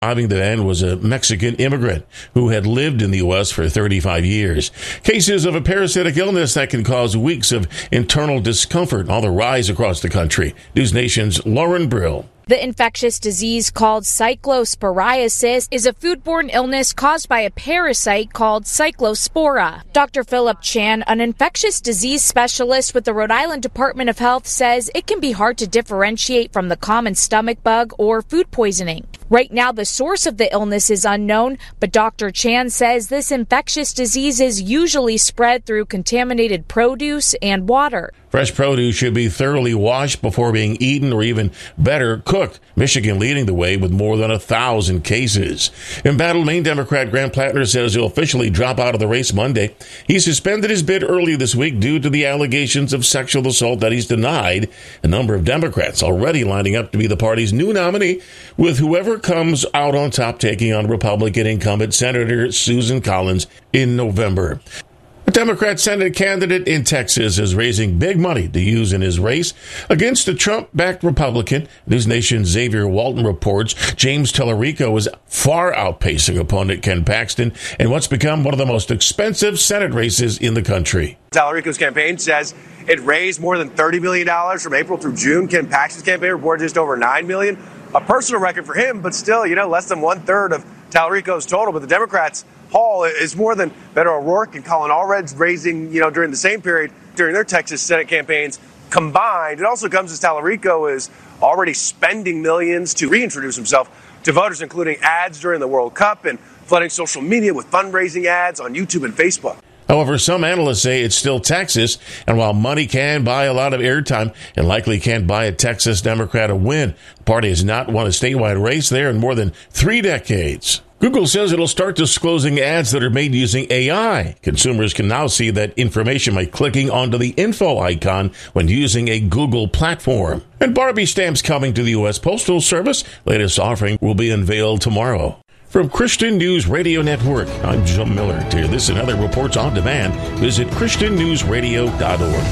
Driving the van was a Mexican immigrant who had lived in the U.S. for 35 years. Cases of a parasitic illness that can cause weeks of internal discomfort on the rise across the country. News Nation's Lauren Brill. The infectious disease called cyclosporiasis is a foodborne illness caused by a parasite called Cyclospora. Dr. Philip Chan, an infectious disease specialist with the Rhode Island Department of Health, says it can be hard to differentiate from the common stomach bug or food poisoning. Right now, the source of the illness is unknown, but Dr. Chan says this infectious disease is usually spread through contaminated produce and water. Fresh produce should be thoroughly washed before being eaten or even better, cooked. Michigan leading the way with more than 1,000 cases. Embattled Maine Democrat Grant Plattner says he'll officially drop out of the race Monday. He suspended his bid early this week due to the allegations of sexual assault that he's denied. A number of Democrats already lining up to be the party's new nominee, with whoever comes out on top taking on Republican incumbent Senator Susan Collins in November. A Democrat Senate candidate in Texas is raising big money to use in his race against a Trump-backed Republican. News Nation's Xavier Walton reports James Tallarico is far outpacing opponent Ken Paxton in what's become one of the most expensive Senate races in the country. Tallarico's campaign says it raised more than $30 million from April through June. Ken Paxton's campaign reported just over $9 million. A personal record for him, but still, less than one-third of Tallarico's total. But the Democrats' haul is more than Beto O'Rourke and Colin Allred's raising, during the same period during their Texas Senate campaigns combined. It also comes as Tallarico is already spending millions to reintroduce himself to voters, including ads during the World Cup and flooding social media with fundraising ads on YouTube and Facebook. However, some analysts say it's still Texas, and while money can buy a lot of airtime, it likely can't buy a Texas Democrat a win. The party has not won a statewide race there in more than 3 decades. Google says it'll start disclosing ads that are made using AI. Consumers can now see that information by clicking onto the info icon when using a Google platform. And Barbie stamps coming to the U.S. Postal Service. Latest offering will be unveiled tomorrow. From Christian News Radio Network, I'm Jim Miller. To hear this and other reports on demand, visit ChristianNewsRadio.org.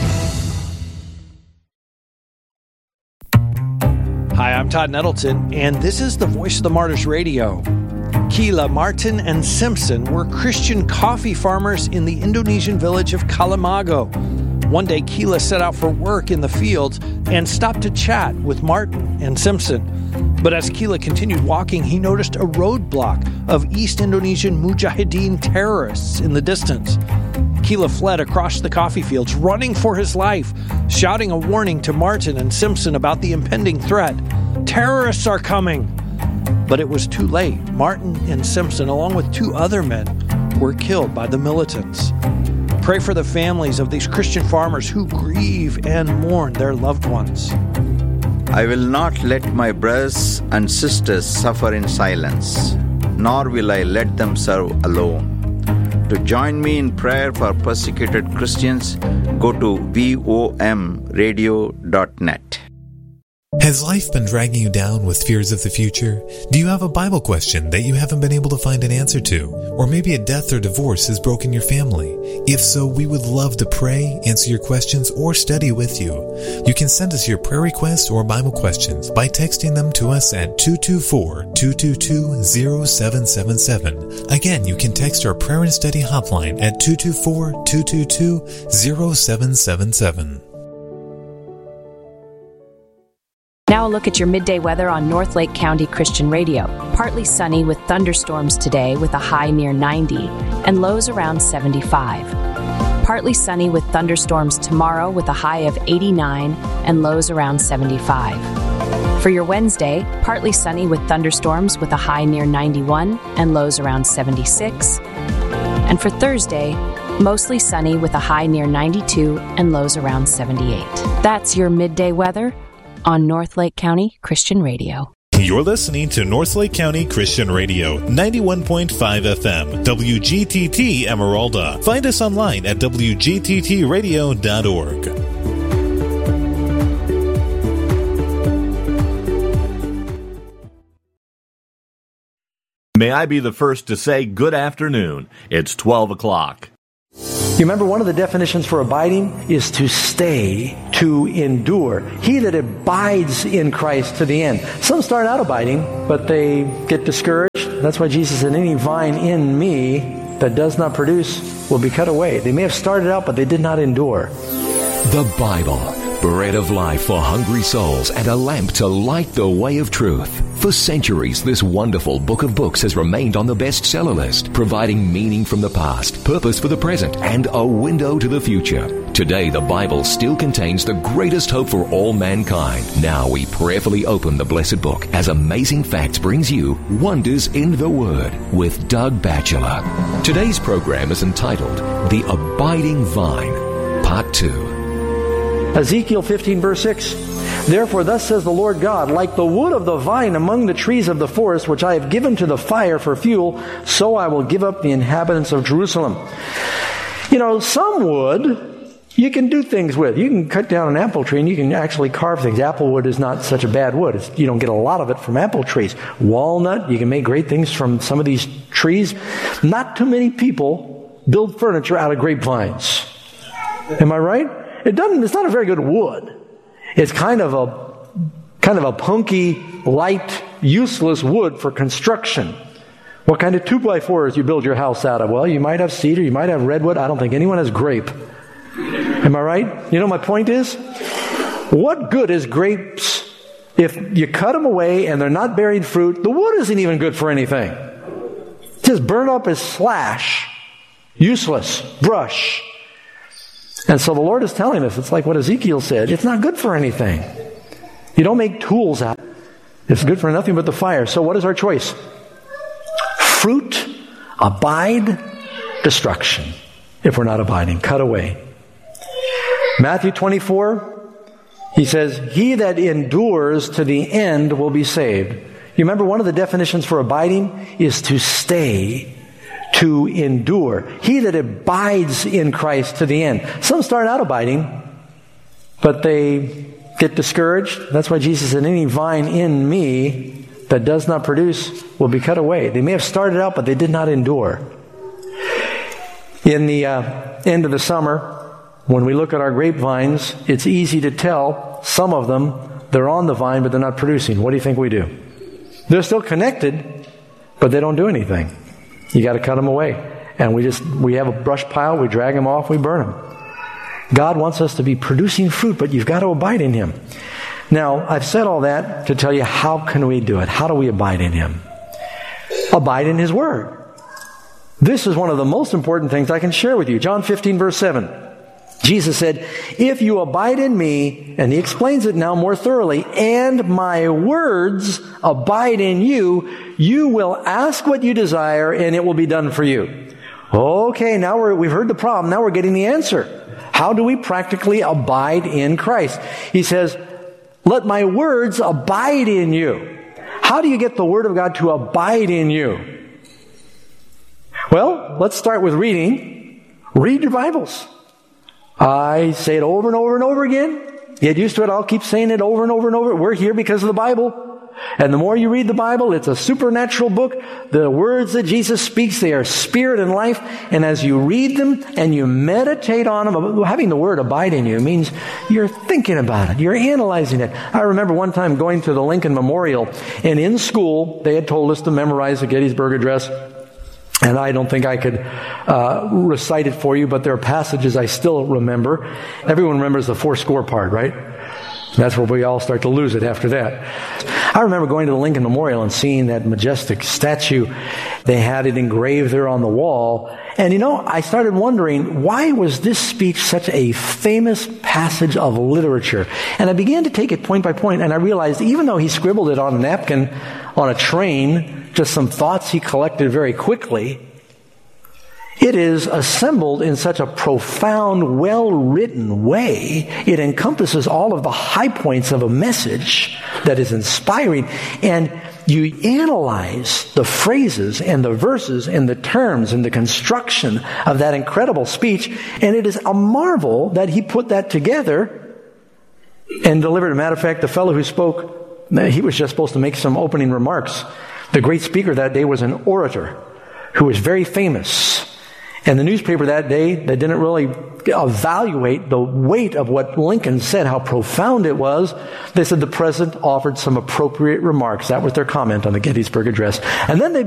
Hi, I'm Todd Nettleton, and this is the Voice of the Martyrs Radio. Keela, Martin, and Simpson were Christian coffee farmers in the Indonesian village of Kalimago. One day, Keela set out for work in the fields and stopped to chat with Martin and Simpson. But as Keela continued walking, he noticed a roadblock of East Indonesian Mujahideen terrorists in the distance. Keela fled across the coffee fields, running for his life, shouting a warning to Martin and Simpson about the impending threat. Terrorists are coming! But it was too late. Martin and Simpson, along with 2 other men, were killed by the militants. Pray for the families of these Christian farmers who grieve and mourn their loved ones. I will not let my brothers and sisters suffer in silence, nor will I let them serve alone. To join me in prayer for persecuted Christians, go to VOMradio.net. Has life been dragging you down with fears of the future? Do you have a Bible question that you haven't been able to find an answer to? Or maybe a death or divorce has broken your family? If so, we would love to pray, answer your questions, or study with you. You can send us your prayer requests or Bible questions by texting them to us at 224-222-0777. Again, you can text our prayer and study hotline at 224-222-0777. Now a look at your midday weather on North Lake County Christian Radio. Partly sunny with thunderstorms today with a high near 90 and lows around 75. Partly sunny with thunderstorms tomorrow with a high of 89 and lows around 75. For your Wednesday, partly sunny with thunderstorms with a high near 91 and lows around 76. And for Thursday, mostly sunny with a high near 92 and lows around 78. That's your midday weather on North Lake County Christian Radio. You're listening to North Lake County Christian Radio, 91.5 FM, WGTT Emeralda. Find us online at WGTTradio.org. May I be the first to say good afternoon. It's 12 o'clock. You remember one of the definitions for abiding is to stay, to endure. He that abides in Christ to the end. Some start out abiding, but they get discouraged. That's why Jesus said, any vine in me that does not produce will be cut away. They may have started out, but they did not endure. The Bible, bread of life for hungry souls and a lamp to light the way of truth. For centuries, this wonderful book of books has remained on the bestseller list, providing meaning from the past, purpose for the present, and a window to the future. Today, the Bible still contains the greatest hope for all mankind. Now we prayerfully open the blessed book as Amazing Facts brings you Wonders in the Word with Doug Batchelor. Today's program is entitled The Abiding Vine, Part 2. Ezekiel 15, verse 6. Therefore, thus says the Lord God, like the wood of the vine among the trees of the forest, which I have given to the fire for fuel, so I will give up the inhabitants of Jerusalem. You know, some wood you can do things with. You can cut down an apple tree and you can actually carve things. Apple wood is not such a bad wood. You don't get a lot of it from apple trees. Walnut, you can make great things from some of these trees. Not too many people build furniture out of grapevines. Am I right? It's not a very good wood. It's kind of a punky, light, useless wood for construction. What kind of 2x4s you build your house out of? Well, you might have cedar, you might have redwood. I don't think anyone has grape. Am I right? You know, my point is, what good is grapes if you cut them away and they're not bearing fruit? The wood isn't even good for anything. It's just burn up as slash. Useless. Brush. And so the Lord is telling us, it's like what Ezekiel said, it's not good for anything. You don't make tools out of it. It's good for nothing but the fire. So what is our choice? Fruit, abide, destruction. If we're not abiding, cut away. Matthew 24, he says, he that endures to the end will be saved. You remember one of the definitions for abiding is to stay, to endure. He that abides in Christ to the end. Some start out abiding, but they get discouraged. That's why Jesus said, any vine in me that does not produce will be cut away. They may have started out, but they did not endure. In the end of the summer, when we look at our grapevines, it's easy to tell some of them, they're on the vine, but they're not producing. What do you think we do? They're still connected, but they don't do anything. You got to cut them away. And we have a brush pile, we drag them off, we burn them. God wants us to be producing fruit, but you've got to abide in Him. Now, I've said all that to tell you how can we do it? How do we abide in Him? Abide in His Word. This is one of the most important things I can share with you. John 15, verse 7. Jesus said, if you abide in me, and He explains it now more thoroughly, and my words abide in you, you will ask what you desire, and it will be done for you. Okay, now we've heard the problem. Now we're getting the answer. How do we practically abide in Christ? He says, let my words abide in you. How do you get the Word of God to abide in you? Well, let's start with reading. Read your Bibles. I say it over and over and over again. Get used to it. I'll keep saying it over and over and over. We're here because of the Bible. And the more you read the Bible, it's a supernatural book. The words that Jesus speaks, they are spirit and life. And as you read them and you meditate on them, having the Word abide in you means you're thinking about it. You're analyzing it. I remember one time going to the Lincoln Memorial, and in school, they had told us to memorize the Gettysburg Address. And I don't think I could recite it for you, but there are passages I still remember. Everyone remembers the 4-score part, right? That's where we all start to lose it after that. I remember going to the Lincoln Memorial and seeing that majestic statue. They had it engraved there on the wall. And I started wondering, why was this speech such a famous passage of literature? And I began to take it point by point, and I realized even though he scribbled it on a napkin on a train, just some thoughts he collected very quickly, it is assembled in such a profound, well-written way. It encompasses all of the high points of a message that is inspiring. And you analyze the phrases and the verses and the terms and the construction of that incredible speech, and it is a marvel that he put that together and delivered. As a matter of fact, the fellow who spoke, he was just supposed to make some opening remarks. The great speaker that day was an orator who was very famous. And the newspaper that day, they didn't really evaluate the weight of what Lincoln said, how profound it was. They said the president offered some appropriate remarks. That was their comment on the Gettysburg Address. And then they